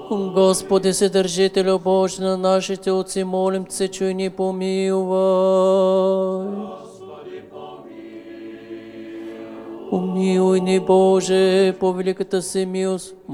Господи, Вседържителю Божий на нашите отци, молим Те, чуй ни, помилвай. Умилуй ни, Боже, по великата си милост.